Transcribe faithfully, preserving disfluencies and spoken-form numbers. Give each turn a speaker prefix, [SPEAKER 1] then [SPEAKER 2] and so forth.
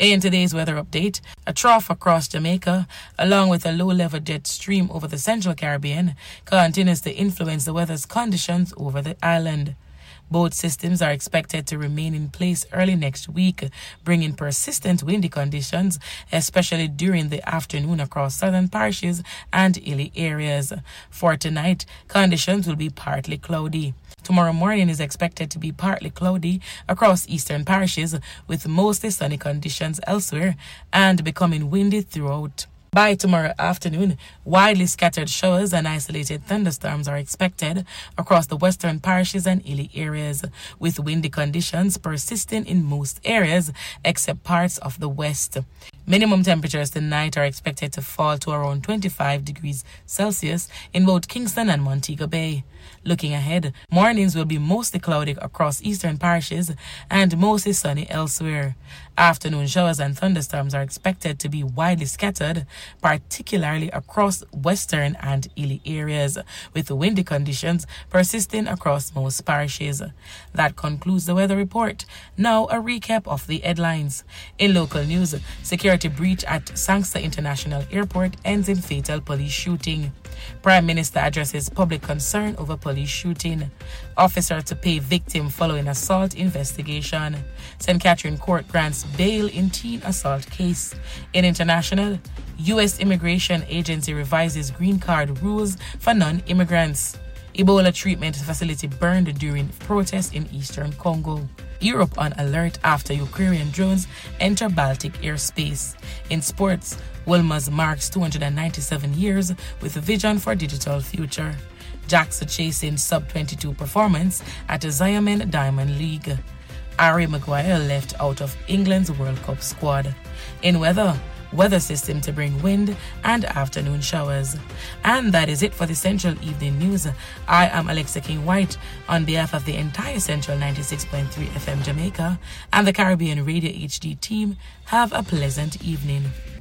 [SPEAKER 1] In today's weather update, a trough across Jamaica, along with a low-level jet stream over the Central Caribbean, continues to influence the weather's conditions over the island. Both systems are expected to remain in place early next week, bringing persistent windy conditions, especially during the afternoon across southern parishes and hilly areas. For tonight, conditions will be partly cloudy. Tomorrow morning is expected to be partly cloudy across eastern parishes, with mostly sunny conditions elsewhere and becoming windy throughout. By tomorrow afternoon, widely scattered showers and isolated thunderstorms are expected across the western parishes and hilly areas, with windy conditions persisting in most areas except parts of the west. Minimum temperatures tonight are expected to fall to around twenty-five degrees Celsius in both Kingston and Montego Bay. Looking ahead, mornings will be mostly cloudy across eastern parishes and mostly sunny elsewhere. Afternoon showers and thunderstorms are expected to be widely scattered, particularly across western and hilly areas, with windy conditions persisting across most parishes. That concludes the weather report. Now a recap of the headlines. In local news, security breach at Sangster International Airport ends in fatal police shooting. Prime Minister addresses public concern over police shooting. Officer to pay victim following assault investigation. Saint Catherine Court grants bail in teen assault case. In international, U S Immigration Agency revises green card rules for non-immigrants. Ebola treatment facility burned during protests in eastern Congo. Europe on alert after Ukrainian drones enter Baltic airspace. In sports, Wilmers marks two hundred ninety-seven years with vision for digital future. Jackson chasing sub twenty-two performance at the Xiamen Diamond League. Harry Maguire left out of England's World Cup squad. In weather, weather system to bring wind and afternoon showers. And that is it for the Central Evening News. I am Alexa King-White on behalf of the entire Central ninety-six point three F M Jamaica and the Caribbean Radio H D team. Have a pleasant evening.